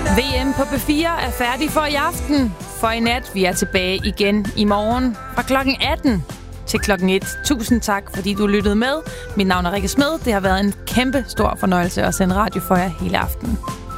VM på B4 er færdig for i aften. For i nat, vi er tilbage igen i morgen fra klokken 18 til klokken 1. Tusind tak, fordi du lyttede med. Mit navn er Rikke Smed. Det har været en kæmpe stor fornøjelse at sende radio for jer hele aften.